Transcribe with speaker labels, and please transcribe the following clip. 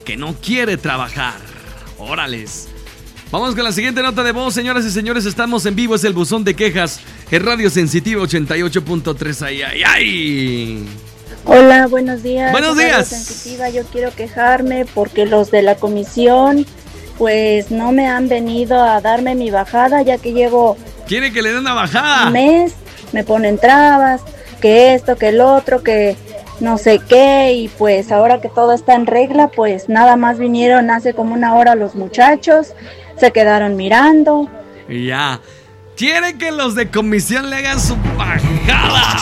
Speaker 1: que no quiere trabajar. Órales. Vamos con la siguiente nota de voz, señoras y señores. Estamos en vivo, es el buzón de quejas en Radio Sensitiva 88.3. ¡Ay!
Speaker 2: Hola, buenos días.
Speaker 1: Buenos días.
Speaker 2: Radio Sensitiva, yo quiero quejarme porque los de la comisión pues no me han venido a darme mi bajada, ya que llevo...
Speaker 1: ¿Quiere que le den una bajada?
Speaker 2: Un mes, me ponen trabas, que esto, que el otro, que no sé qué, y pues ahora que todo está en regla, pues nada más vinieron hace como una hora los muchachos, se quedaron mirando.
Speaker 1: Ya. ¿Quiere que los de comisión le hagan su bajada?